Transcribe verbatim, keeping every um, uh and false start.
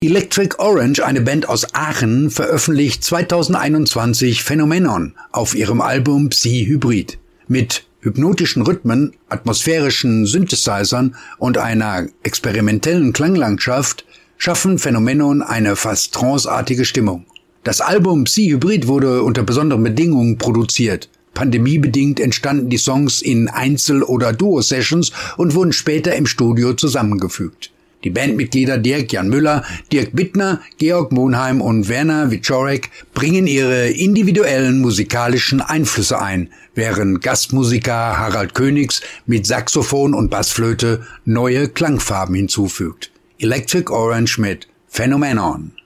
Electric Orange, eine Band aus Aachen, veröffentlicht zweitausendeinundzwanzig Phenomenon auf ihrem Album Psy-Hybrid. Mit hypnotischen Rhythmen, atmosphärischen Synthesizern und einer experimentellen Klanglandschaft schaffen Phenomenon eine fast tranceartige Stimmung. Das Album Psy-Hybrid wurde unter besonderen Bedingungen produziert. Pandemiebedingt entstanden die Songs in Einzel- oder Duo-Sessions und wurden später im Studio zusammengefügt. Die Bandmitglieder Dirk-Jan Müller, Dirk Bittner, Georg Monheim und Werner Wieczorek bringen ihre individuellen musikalischen Einflüsse ein, während Gastmusiker Harald Königs mit Saxophon und Bassflöte neue Klangfarben hinzufügt. Electric Orange mit Phenomenon.